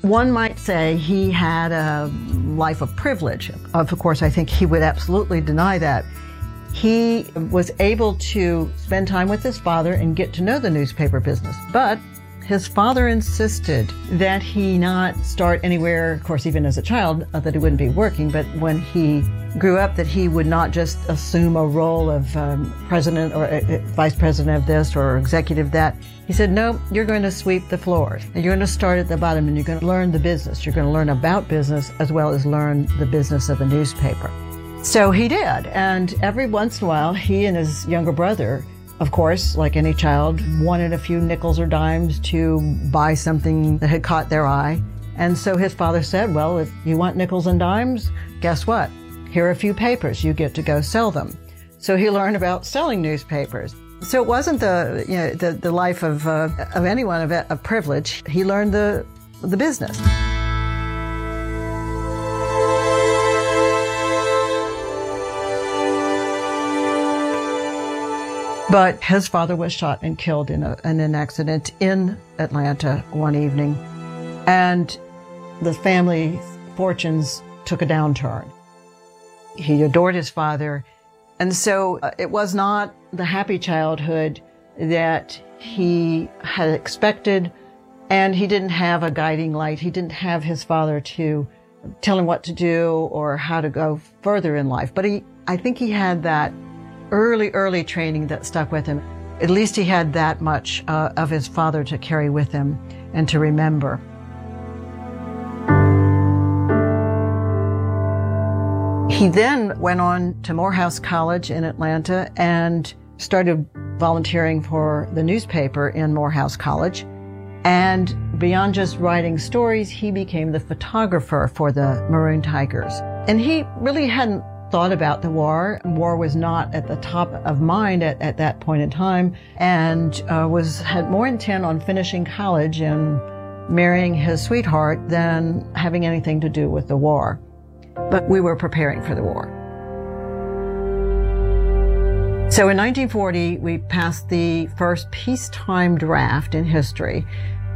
One might say he had a life of privilege. Of course, I think he would absolutely deny that. He was able to spend time with his father and get to know the newspaper business. But his father insisted that he not start anywhere, of course, even as a child, that he wouldn't be working, but when he grew up, that he would not just assume a role of president or vice president of this or executive that. He said, no, you're going to sweep the floors. And you're going to start at the bottom and you're going to learn the business. You're going to learn about business as well as learn the business of a newspaper. So he did. And every once in a while, he and his younger brother, of course, like any child, wanted a few nickels or dimes to buy something that had caught their eye. And so his father said, well, if you want nickels and dimes, guess what? Here are a few papers. You get to go sell them. So he learned about selling newspapers. So it wasn't the life of anyone of privilege. He learned the business. But his father was shot and killed in an accident in Atlanta one evening, and the family's fortunes took a downturn. He adored his father, and so it was not the happy childhood that he had expected, and he didn't have a guiding light. He didn't have his father to tell him what to do or how to go further in life. But I think he had that early training that stuck with him. At least he had that much of his father to carry with him and to remember. He then went on to Morehouse College in Atlanta and started volunteering for the newspaper in Morehouse College. And beyond just writing stories, he became the photographer for the Maroon Tigers. And he really hadn't thought about the war. War was not at the top of mind at that point in time, and had more intent on finishing college and marrying his sweetheart than having anything to do with the war. But we were preparing for the war. So in 1940, we passed the first peacetime draft in history,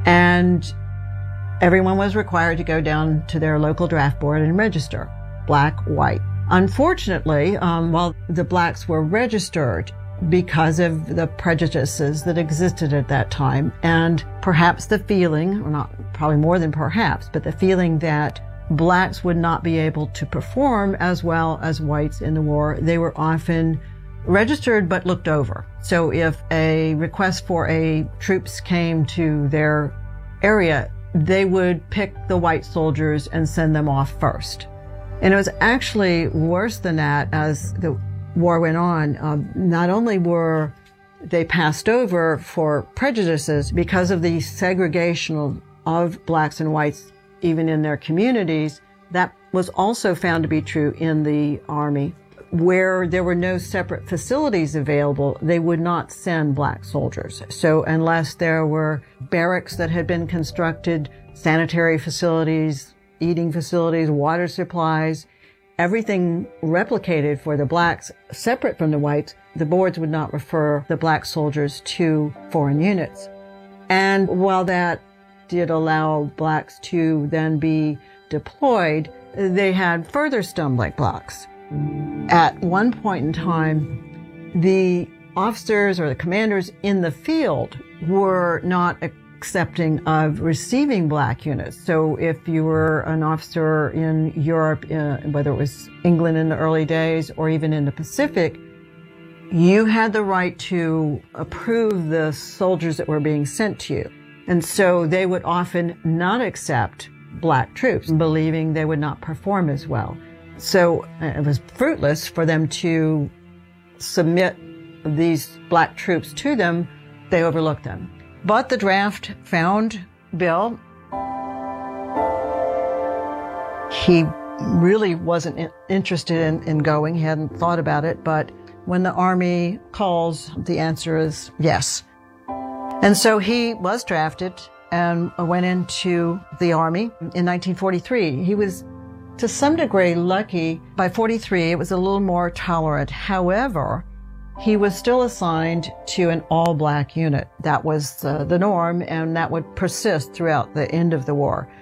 and everyone was required to go down to their local draft board and register, black, white. Unfortunately, while the blacks were registered because of the prejudices that existed at that time, and perhaps the feeling, or not probably more than perhaps, but the feeling that blacks would not be able to perform as well as whites in the war, they were often registered but looked over. So if a request for troops came to their area, they would pick the white soldiers and send them off first. And it was actually worse than that as the war went on. Not only were they passed over for prejudices because of the segregation of blacks and whites even in their communities, that was also found to be true in the Army. Where there were no separate facilities available, they would not send black soldiers. So unless there were barracks that had been constructed, sanitary facilities, eating facilities, water supplies, everything replicated for the blacks separate from the whites, the boards would not refer the black soldiers to foreign units. And while that did allow blacks to then be deployed, they had further stumbling blocks. At one point in time, the officers or the commanders in the field were not accepting of receiving black units. So if you were an officer in Europe, whether it was England in the early days or even in the Pacific, you had the right to approve the soldiers that were being sent to you. And so they would often not accept black troops, believing they would not perform as well. So it was fruitless for them to submit these black troops to them. They overlooked them. But the draft found Bill. He really wasn't interested in going. He hadn't thought about it. But when the Army calls, the answer is yes. And so he was drafted and went into the Army in 1943. He was to some degree lucky. By 43, it was a little more tolerant. However, he was still assigned to an all-black unit. That was the norm, and that would persist throughout the end of the war.